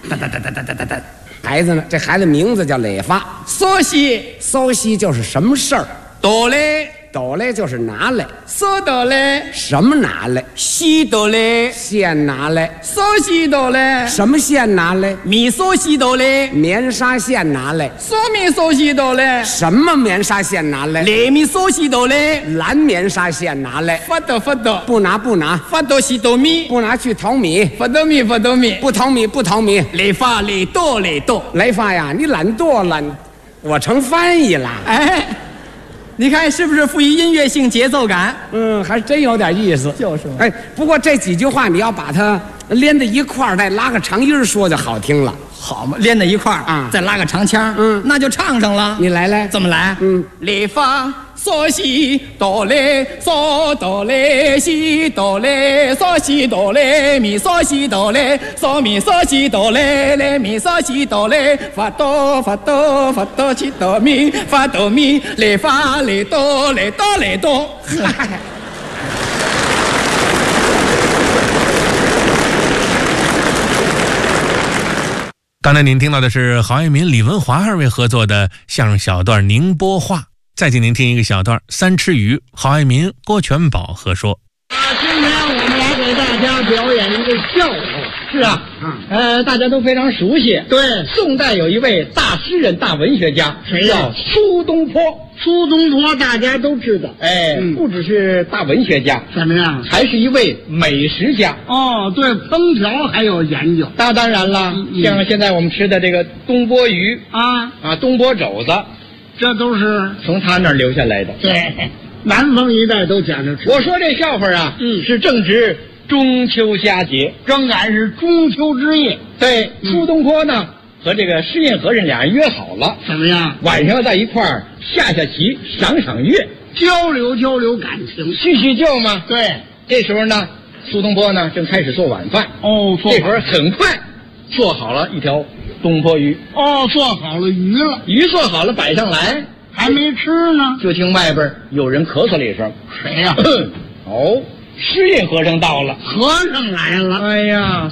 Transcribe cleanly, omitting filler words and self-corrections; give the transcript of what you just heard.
孩子呢？这孩子名字叫磊发。 嗦西搜西就是什么事儿， 哆嘞哆来就是拿来， 嗦哆嘞什么拿来？ 西哆嘞线拿来， 嗦西哆嘞什么线拿来？ 咪嗦西哆嘞棉纱线拿来， 嗦咪嗦西哆嘞什么棉纱线拿来？ 嘞咪嗦西哆嘞蓝棉纱线拿来， 发哆发哆不拿不拿， 发哆西哆咪不拿去淘米， 发哆咪发哆咪不淘米不淘米。 嘞发嘞哆嘞哆。 雷发呀，你懒惰了，我成翻译了。 哎，你看是不是富于音乐性节奏感？ 还真有点意思。 就是嘛。 哎，不过这几句话你要把它连在一块儿，再拉个长音说就好听了。 好嘛，连在一块儿啊再拉个长腔，那就唱上了。 你来来， 怎么来？嘞发嗦西哆嘞嗦哆嘞西哆嘞嗦西哆嘞咪嗦西哆嘞嗦咪嗦西哆嘞嘞咪嗦西哆嘞发哆发哆发哆西哆咪发哆咪嘞发嘞哆嘞哆嘞哆。 刚才您听到的是郝爱民、李文华二位合作的相声小段《宁波话》。再请您听一个小段《三吃鱼》，郝爱民、郭全宝合说。 今天我们来给大家表演一个笑话。 是啊，大家都非常熟悉。 对， 宋代有一位大诗人、大文学家， 谁呀叫苏东坡。 苏东坡大家都知道。 不只是大文学家， 怎么样？ 还是一位美食家。 哦，对，烹调还有研究。 当然了，像现在我们吃的这个东坡鱼东坡肘子， 这都是从他那儿留下来的。 对，南方一带都讲究吃。 我说这笑话啊，是正值中秋佳节， 正赶是中秋之夜。 对，苏东坡呢和这个施印和尚俩人约好了， 怎么样？ 晚上要在一块儿下棋、赏月， 交流感情， 叙旧嘛。 对， 这时候呢，苏东坡呢正开始做晚饭。这会儿很快做好了一条东坡鱼。 做好了鱼了， 鱼做好了摆上来， 还没吃呢， 就听外边有人咳嗽了一声。 谁呀？ 施印和尚到了。 和尚来了。 哎呀，